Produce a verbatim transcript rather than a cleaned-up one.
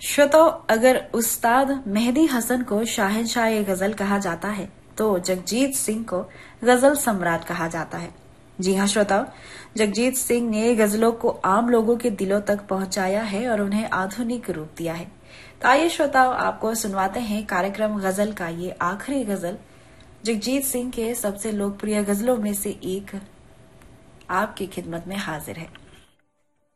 श्रोताओं, अगर उस्ताद मेहदी हसन को शाहनशाह गजल कहा जाता है तो जगजीत सिंह को गजल सम्राट कहा जाता है। जी हाँ श्रोताओं, जगजीत सिंह ने गजलों को आम लोगों के दिलों तक पहुंचाया है और उन्हें आधुनिक रूप दिया है। तो आइए श्रोताओं, आपको सुनवाते हैं कार्यक्रम गजल का ये आखिरी गजल जगजीत सिंह के सबसे लोकप्रिय गजलों में से एक आपकी खिदमत में हाजिर है।